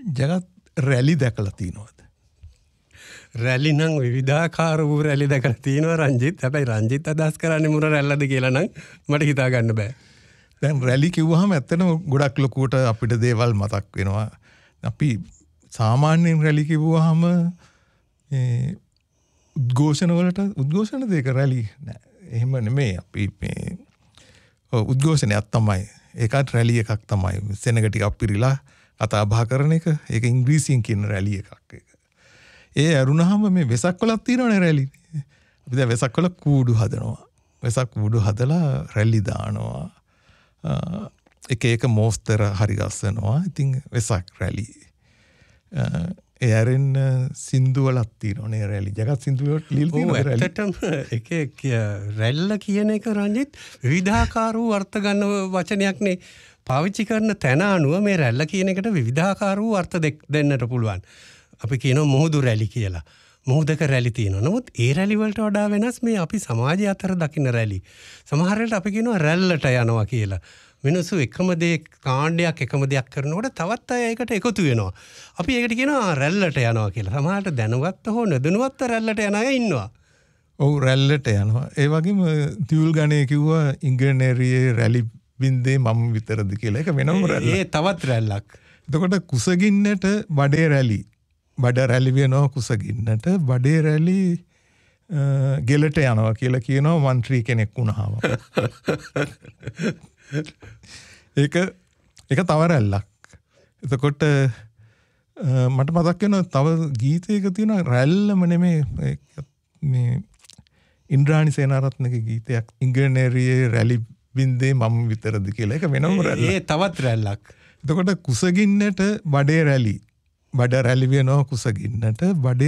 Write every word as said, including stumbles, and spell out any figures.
ජගත් රැලි දැකලා තියෙනවද? රැලි නම් විවිධාකාර වූ රැලි දැකලා තියෙනවා රංජිත්. හැබැයි රංජිත් අදහස් කරන්නේ මොන රැල්ලද කියලා නම් මට හිතා ගන්න බෑ. දැන් රැලි කිව්වහම ඇත්තටම ගොඩක් ලොකුවට අපිට දේවල් මතක් වෙනවා. අපි සාමාන්‍යයෙන් රැලි කිව්වහම මේ උද්ඝෝෂණ වලට උද්ඝෝෂණ දෙක රැලි නෑ. එහෙම නෙමෙයි. අපි මේ ඔව් උද්ඝෝෂණයක් තමයි. ඒකත් රැලි එකක් තමයි. සෙනග ටිකක් පිරීලා කතා බහ කරන එක. ඒක ඉංග්‍රීසියෙන් කියන රැලි එකක් ඒක. ඒ අරුණාම මේ වෙසක් වලක් තියෙනවනේ රැලි. අපි දැන් වෙසක් වල කූඩු හදනවා. වෙසක් කූඩු හදලා රැලි දානවා. එක එක මෝස්තර හරි ගස්සනවා. ඉතින් වෙසක් රැලි. ඒ ඇරෙන් සින්දු වලක් තියෙනවනේ රැලි. ජගත් සින්දු වලට ලියලා තියෙනවා රැලි. ඇත්තටම එක එක රැල්ල කියන එක රංජිත් විවිධාකාර වූ අර්ථ ගන්න වචනයක්නේ. පාවිච්චි කරන තැන අනුව මේ රැල්ල කියන එකට විවිධාකාර වූ අර්ථ දෙන්නට පුළුවන්. අපි කියනවා මුහුදු රැලි කියලා. මුහුදක රැලි තියෙනවා. නමුත් ඒ රැලි වලට වඩා වෙනස් මේ අපි සමාජය අතර දකින්න රැලි. සමහර වෙලාවට අපි කියනවා රැල්ලට යනවා කියලා. මිනිස්සු එකම දේ කාණ්ඩයක් එකම දෙයක් කරනකොට තවත් අය ඒකට එකතු වෙනවා. අපි ඒකට කියනවා රැල්ලට යනවා කියලා. සමහරට දැනුවත් හෝ නොදැනුවත් රැල්ලට යන අය ඉන්නවා. ඔව් රැල්ලට යනවා. ඒ වගේම තියුල් ගණේ කිව්වා ඉංග්‍රීසියේ රැලි බින්දේ මම විතරද කියලා. ඒක වෙනම රැල්ලක්. ඒ තවත් රැල්ලක්. එතකොට කුසගින්නට බඩේ රැලි. බඩ රැලි වෙනවා කුසගින්නට. බඩේ රැලි ගෙලට යනවා කියලා කියනවා മന്ത്രി කෙනෙක් වුණාම. ඒක ඒක තව රැල්ලක්. එතකොට මට මතක් වෙනවා තව ගීතයක තියෙන රැල්ලම නෙමේ මේ ඉන්ද්‍රාණි සේනාරත්නගේ ගීතයක් ඉංග්‍රීසියේ රැලි බින්දේ මම විතරද කියලා. ඒක වෙනම රැල්ලක්. ඒ තවත් රැල්ලක්. එතකොට කුසගින්නට බඩේ රැලි. බඩ රැලි වෙනවා කුසගින්නට බඩේ